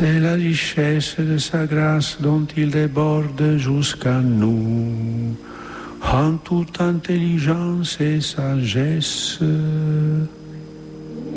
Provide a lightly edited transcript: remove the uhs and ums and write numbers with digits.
C'est la richesse de sa grâce dont il déborde jusqu'à nous, en toute intelligence et sagesse.